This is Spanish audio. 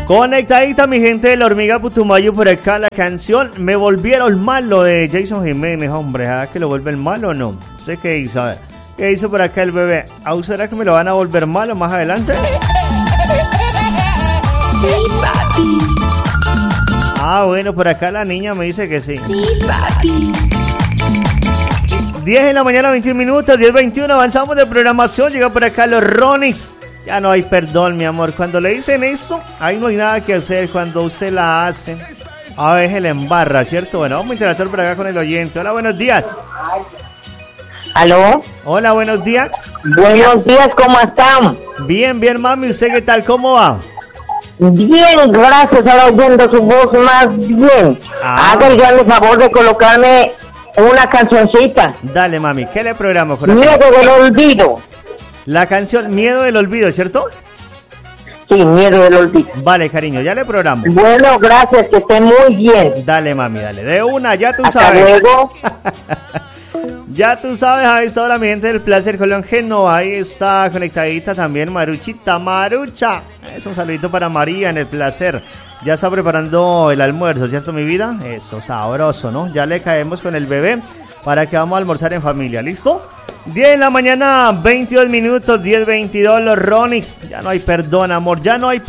Conectadita mi gente de la hormiga Putumayo por acá. La canción Me Volvieron Malo de Jason Jiménez. Hombre, ¿sabes que lo vuelven malo o no? No sé qué hizo, a ver. ¿Qué hizo por acá el bebé? ¿Aún será que me lo van a volver malo más adelante? Sí, papi. Ah, bueno, por acá la niña me dice que sí. Sí, papi. 10 de la mañana, 21 minutos, 10:21, avanzamos de programación. Llega por acá los Ronix. Ya no hay perdón, mi amor. Cuando le dicen eso, ahí no hay nada que hacer. Cuando usted la hace, a veces le embarra, ¿cierto? Bueno, vamos a interactuar por acá con el oyente. Hola, buenos días. ¿Aló? Hola, buenos días. Buenos días, ¿cómo están? Bien, bien, mami. ¿Usted qué tal? ¿Cómo va? Bien, gracias, ahora oyendo su voz más bien. Hágame el favor de colocarme una cancioncita. Dale, mami. ¿Qué le programo, corazón? Miedo del olvido. La canción Miedo del Olvido, ¿cierto? Sí, Miedo del olvido. Vale, cariño, ya le programo. Bueno, gracias, que esté muy bien. Dale, mami, dale. De una, ya tú Hasta sabes. luego. Ya tú sabes, ahí está la mi gente del Placer Colón Génova. Ahí está conectadita también Maruchita, Marucha. Es un saludito para María en el Placer. Ya está preparando el almuerzo, ¿cierto, mi vida? Eso, sabroso, ¿no? Ya le caemos con el bebé para que vamos a almorzar en familia, ¿listo? 10 de la mañana, 22 minutos, 10:22, los Ronix. Ya no hay perdón, amor, ya no hay